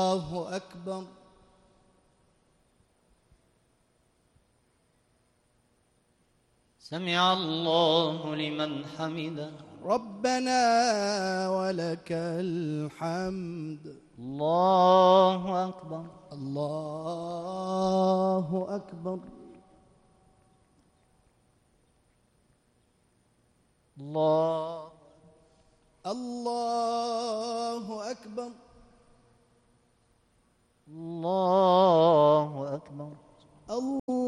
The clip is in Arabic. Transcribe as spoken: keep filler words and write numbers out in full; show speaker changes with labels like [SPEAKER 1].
[SPEAKER 1] الله أكبر.
[SPEAKER 2] سمع الله لمن حمده.
[SPEAKER 1] ربنا ولك الحمد.
[SPEAKER 2] الله أكبر.
[SPEAKER 1] الله أكبر.
[SPEAKER 2] الله
[SPEAKER 1] الله أكبر.
[SPEAKER 2] الله أكبر.
[SPEAKER 1] الله